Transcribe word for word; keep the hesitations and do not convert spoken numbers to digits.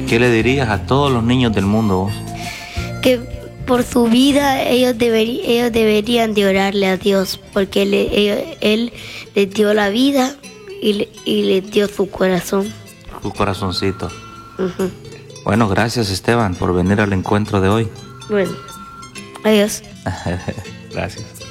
¿Qué le dirías a todos los niños del mundo vos? Que por su vida ellos, deberi- ellos deberían de orarle a Dios, porque Él, ellos- él les dio la vida y, le- y les dio su corazón. Tu corazoncito. Ujú. Bueno, gracias Esteban por venir al encuentro de hoy. Bueno, adiós. Gracias.